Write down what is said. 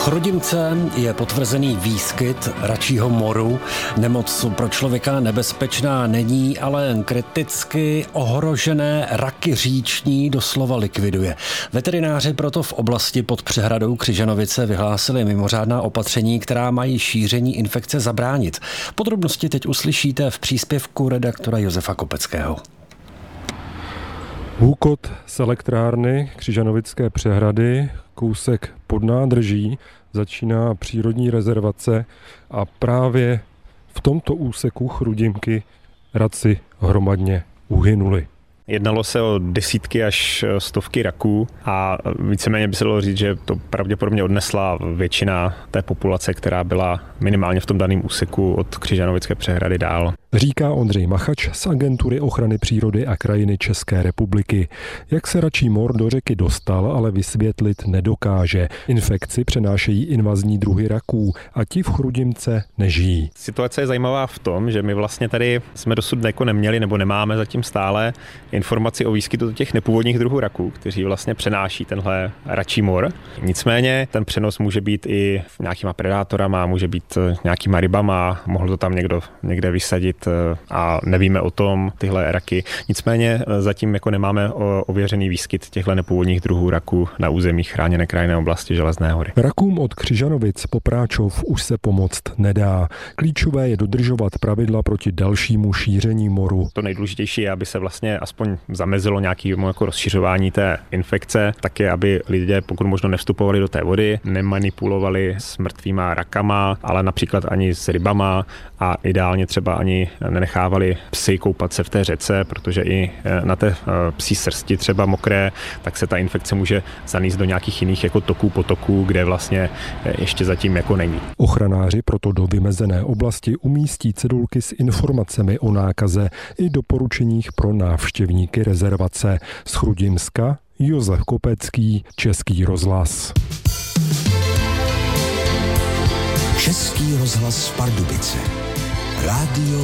Chrudimce je potvrzený výskyt račího moru. Nemoc pro člověka nebezpečná není, ale kriticky ohrožené raky říční doslova likviduje. Veterináři proto v oblasti pod přehradou Křižanovice vyhlásili mimořádná opatření, která mají šíření infekce zabránit. Podrobnosti teď uslyšíte v příspěvku redaktora Josefa Kopeckého. Hůkot z elektrárny Křižanovické přehrady, kousek pod nádrží, začíná přírodní rezervace a právě v tomto úseku Chrudimky raci hromadně uhynuli. Jednalo se o desítky až stovky raků a víceméně by se dalo říct, že to pravděpodobně odnesla většina té populace, která byla minimálně v tom daném úseku od Křižanovické přehrady dál. Říká Ondřej Machač z Agentury ochrany přírody a krajiny České republiky. Jak se račí mor do řeky dostal, ale vysvětlit nedokáže. Infekci přenášejí invazní druhy raků a ti v Chrudimce nežijí. Situace je zajímavá v tom, že my vlastně tady jsme dosud neměli nebo nemáme zatím stále informaci o výskytu těch nepůvodních druhů raků, kteří vlastně přenáší tenhle račí mor. Nicméně ten přenos může být i nějakýma predátorama, může být nějakýma rybama, mohl to tam někde vysadit a nevíme o tom tyhle raky. Nicméně zatím jako nemáme ověřený výskyt těchto nepůvodních druhů raků na území chráněné krajinné oblasti Železné hory. Rakům od Křižanovic po Práčov už se pomoct nedá. Klíčové je dodržovat pravidla proti dalšímu šíření moru. To nejdůležitější je, aby se vlastně aspoň zamezilo nějakému jako rozšiřování té infekce, také aby lidé pokud možno nevstupovali do té vody, nemanipulovali s mrtvýma rakama, ale například ani s rybama a ideálně třeba ani nenechávali psy koupat se v té řece, protože i na té psí srsti třeba mokré, tak se ta infekce může zanést do nějakých jiných jako toků, potoků, kde vlastně ještě zatím jako není. Ochranáři proto do vymezené oblasti umístí cedulky s informacemi o nákaze i doporučeních pro návštěvníky rezervace. Z Chrudimska Josef Kopecký, Český rozhlas. Český rozhlas Pardubice. Rádio